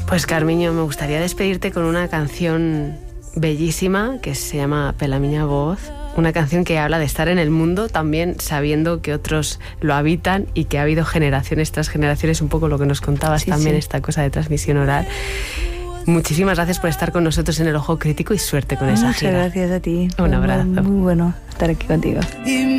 Pues Carmiño, me gustaría despedirte con una canción bellísima que se llama Pela miña voz, una canción que habla de estar en el mundo también sabiendo que otros lo habitan y que ha habido generaciones tras generaciones, un poco lo que nos contabas también, esta cosa de transmisión oral. Muchísimas gracias por estar con nosotros en El Ojo Crítico y suerte con esa gira. Muchas gracias a ti. Un abrazo. Muy bueno estar aquí contigo.